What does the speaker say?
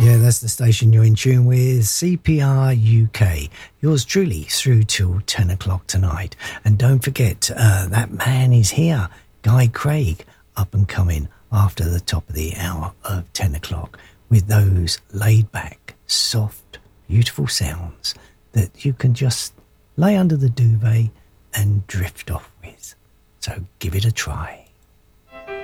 Yeah, that's the station you're in tune with, CPR UK. Yours truly through till 10 o'clock tonight. And don't forget, that man is here, Guy Craig, up and coming after the top of the hour of 10 o'clock with those laid back, soft, beautiful sounds that you can just lay under the duvet and drift off with. So give it a try.